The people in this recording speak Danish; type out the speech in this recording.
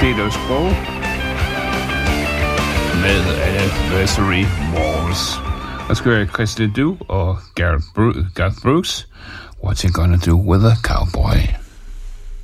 Peter Sprog med Adversary Walls. Der skal være Chris Ledoux og Garth Brooks. What's he gonna do with a cowboy?